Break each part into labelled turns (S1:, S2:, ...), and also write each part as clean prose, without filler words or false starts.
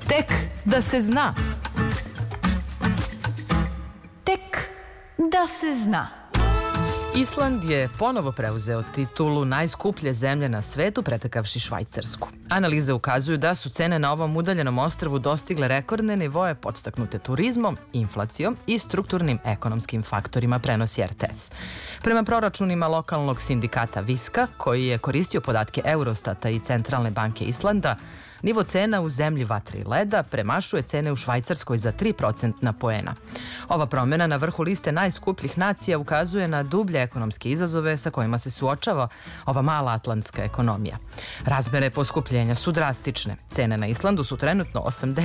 S1: Tek da se zna. Tek da se zna. Island je ponovo preuzeo titulu najskuplje zemlje na svetu, pretekavši Švajcarsku. Analize ukazuju da su cene na ovom udaljenom ostrvu dostigle rekordne nivoe podstaknute turizmom, inflacijom i strukturnim ekonomskim faktorima, prenosi RTS. Prema proračunima lokalnog sindikata Viska, koji je koristio podatke Eurostata i Centralne banke Islanda, nivo cena u zemlji vatre i leda premašuje cene u Švajcarskoj za 3% poena. Ova promjena na vrhu liste najskupljih nacija ukazuje na dublje ekonomske izazove sa kojima se suočava ova mala atlantska ekonomija. Razmere poskupljenja su drastične. Cene na Islandu su trenutno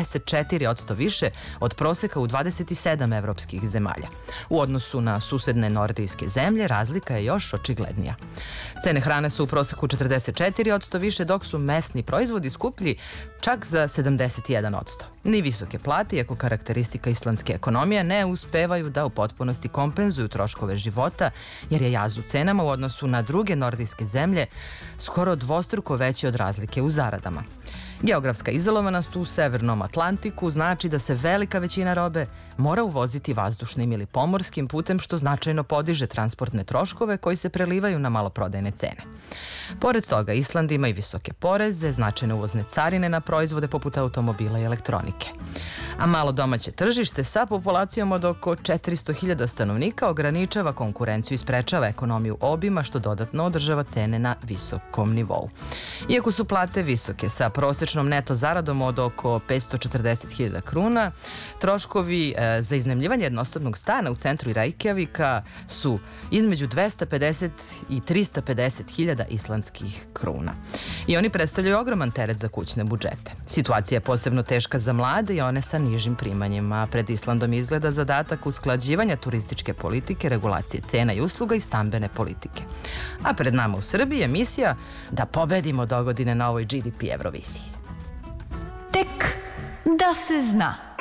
S1: 84% više od proseka u 27 evropskih zemalja. U odnosu na susedne nordijske zemlje razlika je još očiglednija. Cene hrane su u proseku 44% više, dok su mesni proizvodi skuplji čak za 71%. Ni visoke plate, iako karakteristika islandske ekonomije, ne uspevaju da u potpunosti kompenzuju troškove života, jer je jaz u cenama u odnosu na druge nordijske zemlje skoro dvostruko veći od razlike u zaradama. Geografska izolovanost u Severnom Atlantiku znači da se velika većina robe mora uvoziti vazdušnim ili pomorskim putem, što značajno podiže transportne troškove koji se prelivaju na maloprodajne cene. Pored toga, Island ima i visoke poreze, značajne uvozne carine na proizvode poput automobila i elektronike. A malo domaće tržište sa populacijom od oko 400.000 stanovnika ograničava konkurenciju i sprečava ekonomiju obima, što dodatno održava cene na visokom nivou. Iako su plate visoke, sa prosječnom neto zaradom od oko 540.000 kruna, troškovi za iznajmljivanje jednosobnog stana u centru Reykjavika su između 250 i 350.000 islandskih kruna. I oni predstavljaju ogroman teret za kućne budžete. Situacija je posebno teška za mlade i one sa nižim primanjima. Pred Islandom izgleda zadatak usklađivanja turističke politike, regulacije cena i usluga i stambene politike. A pred nama u Srbiji je misija da pobedimo dogodine na ovoj GDP Euroviziji. Tek da se zna.